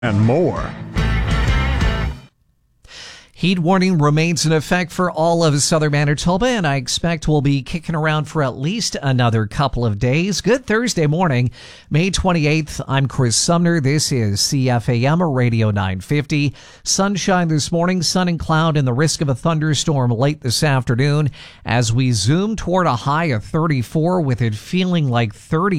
and more. Heat warning remains in effect for all of southern Manitoba, and I expect we'll be kicking around for at least another couple of days. Good Thursday morning, May 28th. I'm Chris Sumner. This is CFAM Radio 950. Sunshine this morning, sun and cloud, and the risk of a thunderstorm late this afternoon as we zoom toward a high of 34, with it feeling like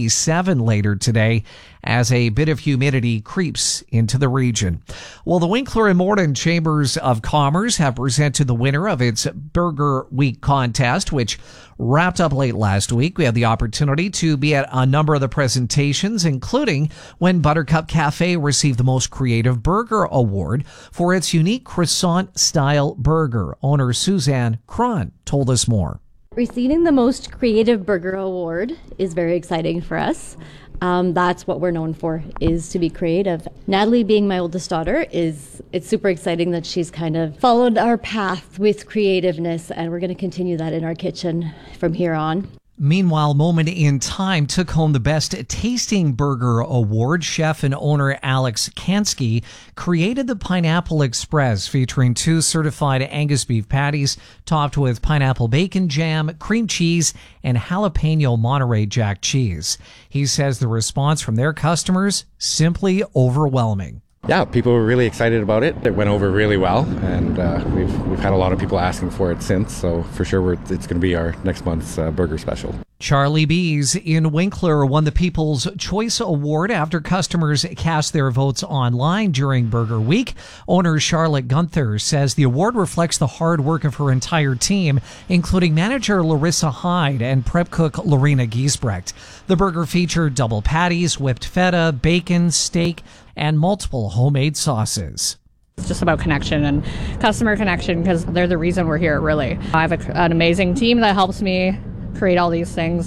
37 later today as a bit of humidity creeps into the region. Well, the Winkler and Morden Chambers of Commerce have presented the winner of its Burger Week contest, which wrapped up late last week. We had the opportunity to be at a number of the presentations, including when Buttercup Cafe received the Most Creative Burger Award for its unique croissant-style burger. Owner Suzanne Cron told us more. Receiving the Most Creative Burger Award is very exciting for us. That's what we're known for, is to be creative. Natalie, being my oldest daughter, it's super exciting that she's kind of followed our path with creativeness, and we're going to continue that in our kitchen from here on. Meanwhile, Moment in Time took home the Best Tasting Burger Award. Chef and owner Alex Kansky created the Pineapple Express, featuring 2 certified Angus beef patties topped with pineapple bacon jam, cream cheese, and jalapeno Monterey Jack cheese. He says the response from their customers, simply overwhelming. Yeah, people were really excited about it. It went over really well, and we've had a lot of people asking for it since, so for sure it's going to be our next month's burger special. Charlie B's in Winkler won the People's Choice Award after customers cast their votes online during Burger Week. Owner Charlotte Gunther says the award reflects the hard work of her entire team, including manager Larissa Hyde and prep cook Lorena Giesbrecht. The burger featured double patties, whipped feta, bacon, steak, and multiple homemade sauces. It's just about connection and customer connection, because they're the reason we're here, really. I have an amazing team that helps me create all these things.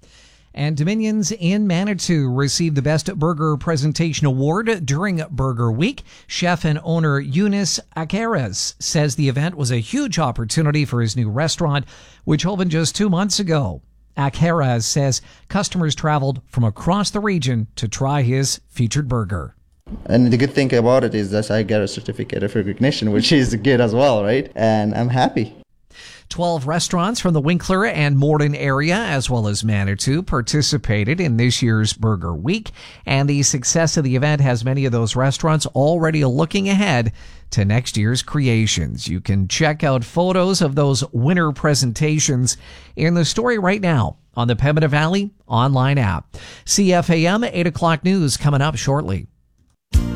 And Dominions in Manitou received the Best Burger Presentation Award during Burger Week. Chef and owner Eunice Akeres says the event was a huge opportunity for his new restaurant, which opened just 2 months ago. Akeres says customers traveled from across the region to try his featured burger. And the good thing about it is that I get a certificate of recognition, which is good as well, right? And I'm happy. 12 restaurants from the Winkler and Morden area, as well as Manitou, participated in this year's Burger Week. And the success of the event has many of those restaurants already looking ahead to next year's creations. You can check out photos of those winner presentations in the story right now on the Pembina Valley online app. CFAM 8 o'clock news coming up shortly.